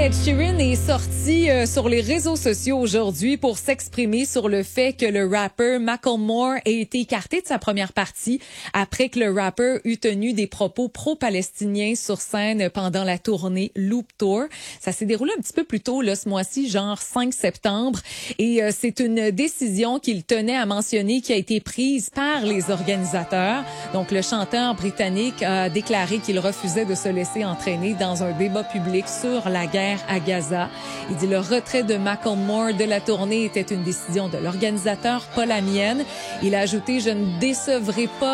Ed Sheeran est sorti sur les réseaux sociaux aujourd'hui pour s'exprimer sur le fait que le rappeur Macklemore ait été écarté de sa première partie après que le rappeur eut tenu des propos pro-palestiniens sur scène pendant la tournée Loop Tour. Ça s'est déroulé un petit peu plus tôt là, ce mois-ci, genre 5 septembre. Et c'est une décision qu'il tenait à mentionner qui a été prise par les organisateurs. Donc, le chanteur britannique a déclaré qu'il refusait de se laisser entraîner dans un débat public sur la guerre à Gaza. Il dit le retrait de Macklemore de la tournée était une décision de l'organisateur, pas la mienne. Il a ajouté « Je ne décevrai pas